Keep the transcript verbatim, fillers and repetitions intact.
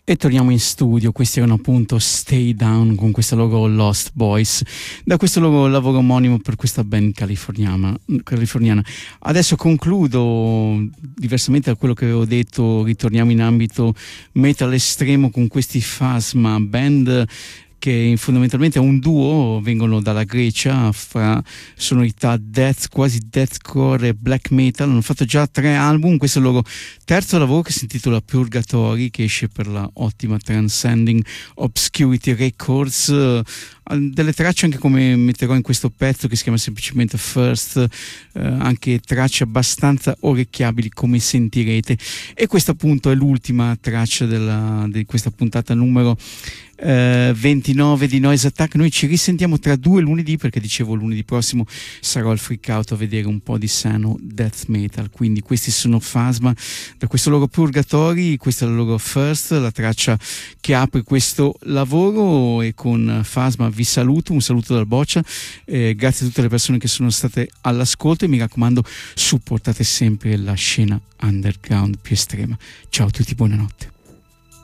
E torniamo in studio. Questi erano appunto Stay Down con questo logo Lost Boys, da questo logo lavoro omonimo per questa band californiana. californiana. Adesso concludo, diversamente da quello che avevo detto, ritorniamo in ambito metal estremo con questi Phasma, band che fondamentalmente è un duo, vengono dalla Grecia, fra sonorità death, quasi deathcore e black metal. Hanno fatto già tre album, questo è il loro terzo lavoro che si intitola Purgatory, che esce per la ottima Transcending Obscurity Records. Delle tracce anche come metterò in questo pezzo che si chiama semplicemente First, eh, anche tracce abbastanza orecchiabili come sentirete. E questa appunto è l'ultima traccia della, di questa puntata numero Uh, ventinove di Noise Attack. Noi ci risentiamo tra due lunedì, perché dicevo lunedì prossimo sarò al Freak Out a vedere un po' di sano death metal. Quindi questi sono Phasma, da questo loro Purgatory, questa è la loro First, la traccia che apre questo lavoro. E con Phasma vi saluto, un saluto dal Boccia, eh, grazie a tutte le persone che sono state all'ascolto, e mi raccomando, supportate sempre la scena underground più estrema. Ciao a tutti, buonanotte.